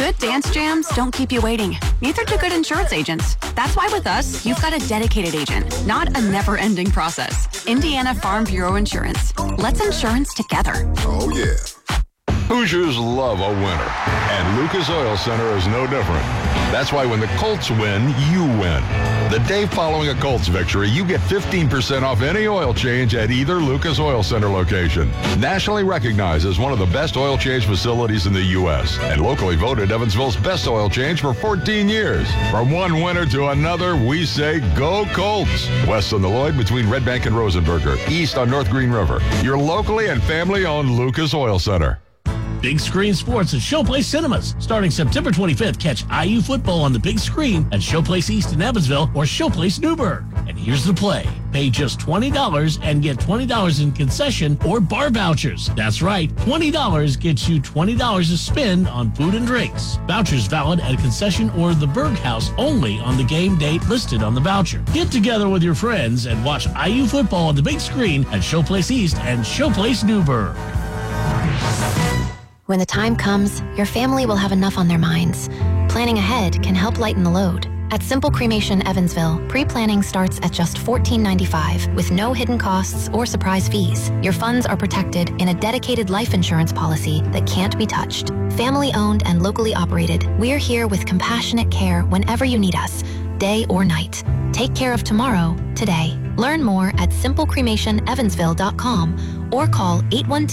Good dance jams don't keep you waiting. Neither do good insurance agents. That's why with us, you've got a dedicated agent, not a never-ending process. Indiana Farm Bureau Insurance. Let's insurance together. Oh, yeah. Hoosiers love a winner, and Lucas Oil Center is no different. That's why when the Colts win, you win. The day following a Colts victory, you get 15% off any oil change at either Lucas Oil Center location. Nationally recognized as one of the best oil change facilities in the U.S. and locally voted Evansville's best oil change for 14 years. From one winner to another, we say go Colts. West on the Lloyd between Red Bank and Rosenberger. East on North Green River. Your locally and family-owned Lucas Oil Center. Big Screen Sports at Showplace Cinemas. Starting September 25th, catch IU football on the big screen at Showplace East in Evansville or Showplace Newburgh. And here's the play. Pay just $20 and get $20 in concession or bar vouchers. That's right, $20 gets you $20 to spend on food and drinks. Vouchers valid at a concession or the Berg House only on the game date listed on the voucher. Get together with your friends and watch IU football on the big screen at Showplace East and Showplace Newburgh. When the time comes, your family will have enough on their minds. Planning ahead can help lighten the load. At Simple Cremation Evansville, pre-planning starts at just $14.95 with no hidden costs or surprise fees. Your funds are protected in a dedicated life insurance policy that can't be touched. Family-owned and locally operated, we're here with compassionate care whenever you need us, day or night. Take care of tomorrow, today. Learn more at simplecremationevansville.com or call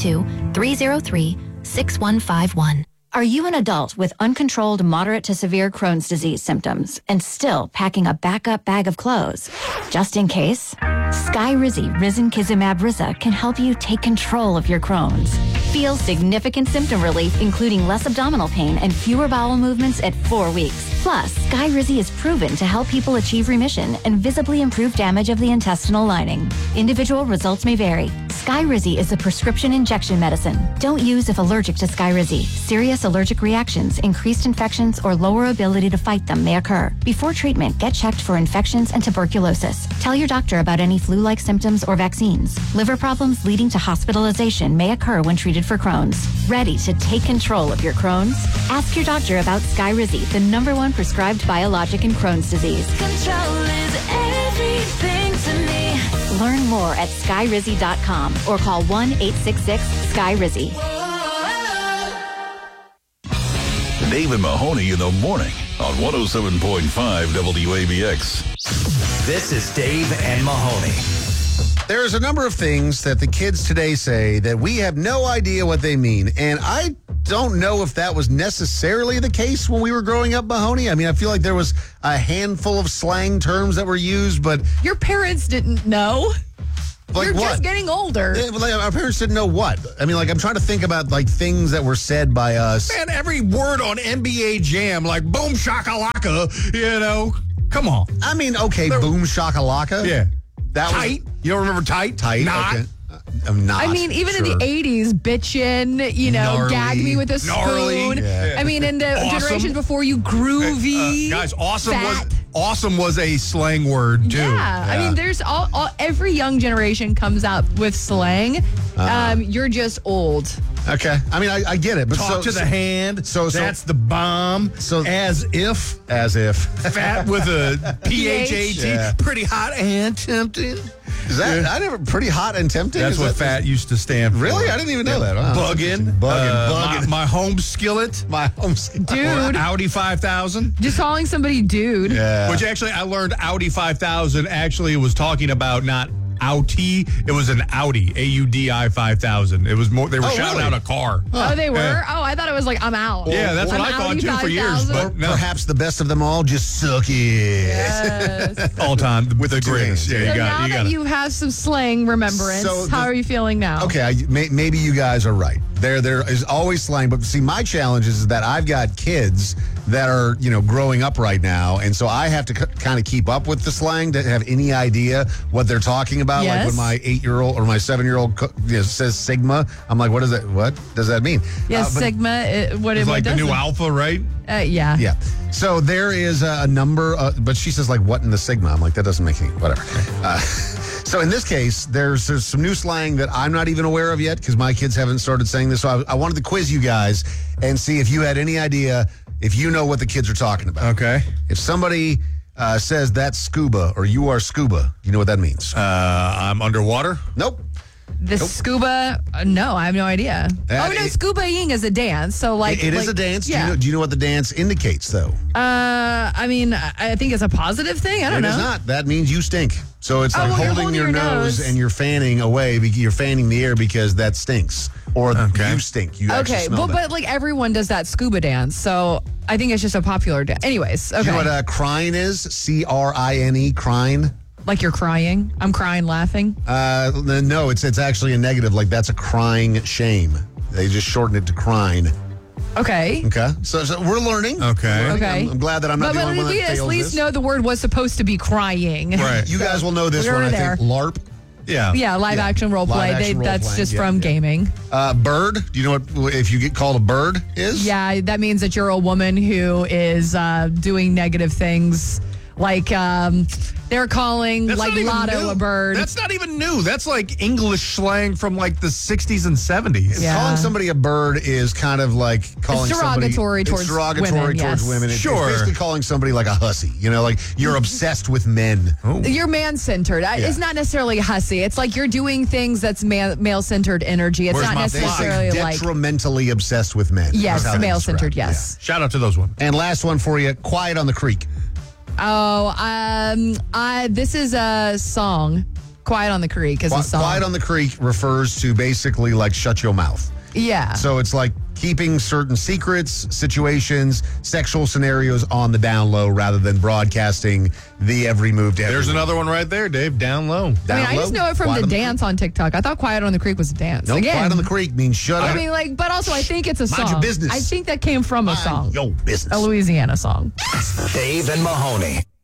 812-303-6151. Are you an adult with uncontrolled moderate to severe Crohn's disease symptoms and still packing a backup bag of clothes? Just in case, Skyrizi Risankizumab Riza can help you take control of your Crohn's. Feel significant symptom relief, including less abdominal pain and fewer bowel movements at 4 weeks. Plus, Skyrizi is proven to help people achieve remission and visibly improve damage of the intestinal lining. Individual results may vary. Skyrizi is a prescription injection medicine. Don't use if allergic to Skyrizi. Serious allergic reactions, increased infections, or lower ability to fight them may occur. Before treatment, get checked for infections and tuberculosis. Tell your doctor about any flu-like symptoms or vaccines. Liver problems leading to hospitalization may occur when treated for Crohn's. Ready to take control of your Crohn's? Ask your doctor about Skyrizi, the #1 prescribed biologic in Crohn's disease. Control is everything to me. Learn more at skyrizi.com or call 1-866-SKY-RIZZY. Dave and Mahoney in the morning on 107.5 WABX. This is Dave and Mahoney. There's a number of things that the kids today say that we have no idea what they mean. And I don't know if that was necessarily the case when we were growing up, Mahoney. I mean, I feel like there was a handful of slang terms that were used, but... Your parents didn't know. Like You're what? just getting older. Yeah, like our parents didn't know what. I mean, like, I'm trying to think about, like, things that were said by us. Man, every word on NBA Jam, like boom shakalaka, you know. Come on. I mean, okay, boom shakalaka. Yeah. That tight. You don't remember tight? Tight. Not. Okay. I'm not. I mean, even in the 80s, bitchin', you know, Gnarly. gag me with a spoon. Yeah. I mean, in the generations before you, groovy. Guys, fat. awesome was a slang word, too. Yeah. I mean, there's every young generation comes up with slang. You're just old. Okay. I mean, I get it. But Talk to the hand. So that's the bomb. So as if. Fat with a PHAT. Yeah. Pretty hot and tempting. Is that I never pretty hot and tempting? That's what fat used to stand for. Really? I didn't even know that. Wow. Bugging. My home skillet. My home skillet. Dude. Audi 5000. Just calling somebody dude. Yeah. Which actually, I learned Audi 5000 actually was talking about not Audi. It was an Audi, AUDI 5000. It was more, they were shouting out a car. Oh, they were? Yeah. Oh, I thought it was like, I'm out. Yeah, that's what I'm I thought Audi too for years. 5000. But no. Perhaps the best of them all, just suck it. Yes. All time with the two greatest. hands. Yeah, So you got now it. that you have some slang remembrance, So how are you feeling now? Okay, maybe you guys are right. There is always slang, but see, my challenge is that I've got kids that are, you know, growing up right now, and so I have to kind of keep up with the slang to have any idea what they're talking about. Yes. Like when my 8-year-old or my 7-year-old says Sigma, I'm like, what does that mean? Yeah, But- Sigma, what It's it like the does new it? Alpha, right? Yeah. Yeah. So there is a number, but she says, like, what in the Sigma? I'm like, that doesn't make any, whatever. So in this case, there's some new slang that I'm not even aware of yet because my kids haven't started saying this. So I wanted to quiz you guys and see if you had any idea if you know what the kids are talking about. Okay. If somebody says that's scuba or you are scuba, you know what that means? I'm underwater? Nope. The scuba, no, I have no idea. Scuba-ing is a dance. So like it is a dance. Yeah. Do you know what the dance indicates, though? I mean, I think it's a positive thing. I don't know. It is not. That means you stink. So it's like you're holding your nose and you're fanning away. You're fanning the air because that stinks. Or you stink. You actually smell that. But like everyone does that scuba dance. So I think it's just a popular dance. Anyways, okay. Do you know what crying is? C-R-I-N-E, crying. Like you're crying? I'm crying, laughing? No, it's actually a negative. Like that's a crying shame. They just shorten it to crying. Okay. Okay. So we're learning. Okay. I'm glad that I'm not the only one that fails at least this. know the word was supposed to be crying. Right. You guys will know this one, I think. LARP. Yeah. Yeah, live action role play. That's just from gaming. Bird. Do you know what if you get called a bird is? Yeah, that means that you're a woman who is doing negative things. Like they're calling like Lotto a bird. That's not even new. That's like English slang from like the 60s and 70s. Yeah. Calling somebody a bird is kind of like calling derogatory somebody towards women. It's Sure. basically calling somebody like a hussy. You know, like you're obsessed with men. Ooh. You're man-centered. It's not necessarily hussy. It's like you're doing things that's male-centered energy. It's not necessarily like detrimentally obsessed with men. Yes, male-centered. Yes. Yeah. Shout out to those women. And last one for you: Quiet on the Creek. Oh, this is a song. Quiet on the Creek is a song. Quiet on the Creek refers to basically like shut your mouth. Yeah. So it's like keeping certain secrets, situations, sexual scenarios on the down low rather than broadcasting the every move to everyone. There's another one right there, Dave. Down low. I just know it from the dance on TikTok. I thought Quiet on the Creek was a dance. No, Again, Quiet on the Creek means shut up. I mean, but also I think it's a song. Mind your business. I think that came from a song. Your business. A Louisiana song. Dave and Mahoney.